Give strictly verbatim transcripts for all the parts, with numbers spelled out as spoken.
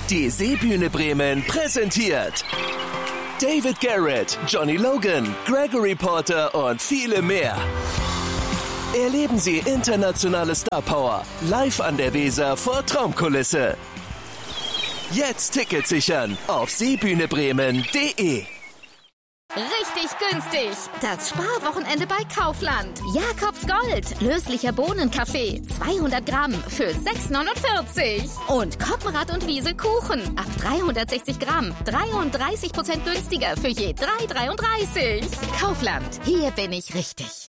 Die Seebühne Bremen präsentiert David Garrett, Johnny Logan, Gregory Porter und viele mehr. Erleben Sie internationale Star Power live an der Weser vor Traumkulisse. Jetzt Tickets sichern auf seebühnebremen punkt de. Richtig günstig. Das Sparwochenende bei Kaufland. Jakobs Gold. Löslicher Bohnenkaffee. zweihundert Gramm für sechs neunundvierzig. Und Koppenrad und Wiese Kuchen. Ab dreihundertsechzig Gramm. dreiunddreißig Prozent günstiger für je drei dreiunddreißig. Kaufland. Hier bin ich richtig.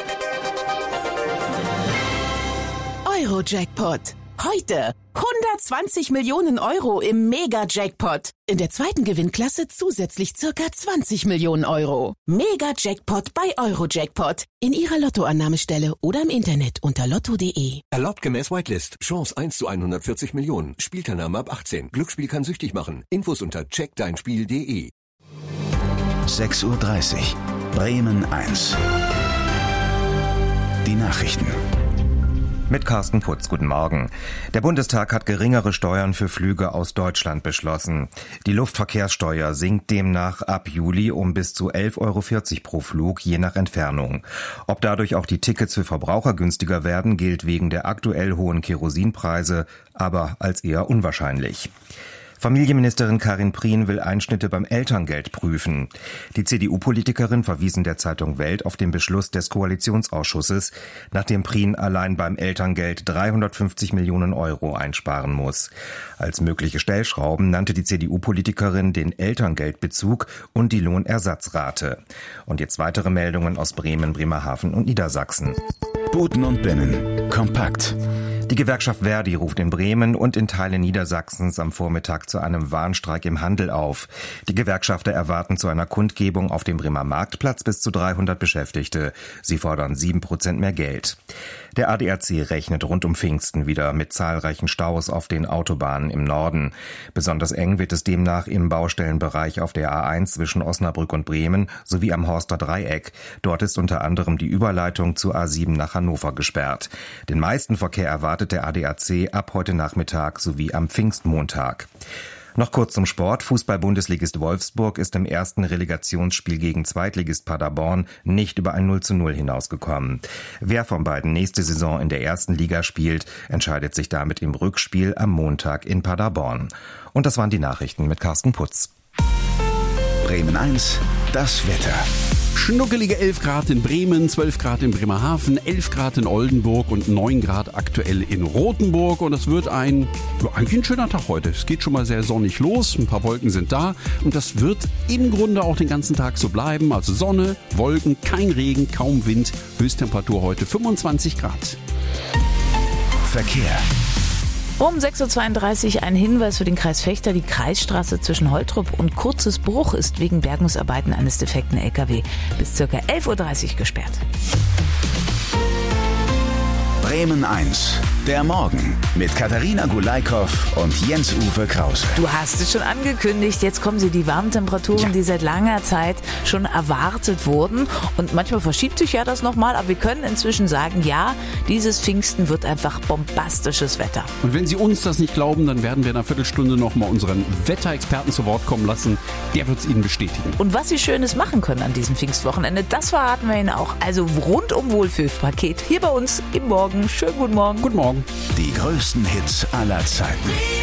Euro-Jackpot. Heute hundertzwanzig Millionen Euro im Mega-Jackpot. In der zweiten Gewinnklasse zusätzlich circa zwanzig Millionen Euro. Mega-Jackpot bei Euro-Jackpot. In Ihrer Lottoannahmestelle oder im Internet unter lotto punkt de. Erlaubt gemäß Whitelist. Chance eins zu hundertvierzig Millionen. Spielteilnahme ab achtzehn. Glücksspiel kann süchtig machen. Infos unter check dein spiel punkt de. sechs Uhr dreißig. Bremen eins. Die Nachrichten. Mit Carsten Putz, guten Morgen. Der Bundestag hat geringere Steuern für Flüge aus Deutschland beschlossen. Die Luftverkehrssteuer sinkt demnach ab Juli um bis zu elf Euro vierzig pro Flug, je nach Entfernung. Ob dadurch auch die Tickets für Verbraucher günstiger werden, gilt wegen der aktuell hohen Kerosinpreise aber als eher unwahrscheinlich. Familienministerin Karin Prien will Einschnitte beim Elterngeld prüfen. Die C D U-Politikerin verwies in der Zeitung Welt auf den Beschluss des Koalitionsausschusses, nachdem Prien allein beim Elterngeld dreihundertfünfzig Millionen Euro einsparen muss. Als mögliche Stellschrauben nannte die C D U-Politikerin den Elterngeldbezug und die Lohnersatzrate. Und jetzt weitere Meldungen aus Bremen, Bremerhaven und Niedersachsen. Buten und Binnen. Kompakt. Die Gewerkschaft Verdi ruft in Bremen und in Teilen Niedersachsens am Vormittag zu einem Warnstreik im Handel auf. Die Gewerkschafter erwarten zu einer Kundgebung auf dem Bremer Marktplatz bis zu dreihundert Beschäftigte. Sie fordern sieben Prozent mehr Geld. Der A D A C rechnet rund um Pfingsten wieder mit zahlreichen Staus auf den Autobahnen im Norden. Besonders eng wird es demnach im Baustellenbereich auf der A eins zwischen Osnabrück und Bremen sowie am Horster Dreieck. Dort ist unter anderem die Überleitung zur A sieben nach Hannover gesperrt. Den meisten Verkehr erwartet der A D A C ab heute Nachmittag sowie am Pfingstmontag. Noch kurz zum Sport. Fußball-Bundesligist Wolfsburg ist im ersten Relegationsspiel gegen Zweitligist Paderborn nicht über ein null zu null hinausgekommen. Wer von beiden nächste Saison in der ersten Liga spielt, entscheidet sich damit im Rückspiel am Montag in Paderborn. Und das waren die Nachrichten mit Carsten Putz. Bremen eins, das Wetter. Schnuckelige elf Grad in Bremen, zwölf Grad in Bremerhaven, elf Grad in Oldenburg und neun Grad aktuell in Rothenburg. Und es wird ein, ja, eigentlich ein schöner Tag heute. Es geht schon mal sehr sonnig los, ein paar Wolken sind da. Und das wird im Grunde auch den ganzen Tag so bleiben. Also Sonne, Wolken, kein Regen, kaum Wind. Höchsttemperatur heute fünfundzwanzig Grad. Verkehr. Um sechs Uhr zweiunddreißig ein Hinweis für den Kreis Vechta. Die Kreisstraße zwischen Holtrup und Kurzesbruch ist wegen Bergungsarbeiten eines defekten L K W bis ca. elf Uhr dreißig gesperrt. Bremen eins, der Morgen mit Katharina Gulaikow und Jens-Uwe Krause. Du hast es schon angekündigt, jetzt kommen sie die warmen Temperaturen, ja, die seit langer Zeit schon erwartet wurden. Und manchmal verschiebt sich ja das nochmal, aber wir können inzwischen sagen, ja, dieses Pfingsten wird einfach bombastisches Wetter. Und wenn Sie uns das nicht glauben, dann werden wir in einer Viertelstunde nochmal unseren Wetterexperten zu Wort kommen lassen. Der wird es Ihnen bestätigen. Und was Sie Schönes machen können an diesem Pfingstwochenende, das verraten wir Ihnen auch. Also rundum Wohlfühlpaket hier bei uns im Morgen. Schönen guten Morgen. Guten Morgen. Die größten Hits aller Zeiten.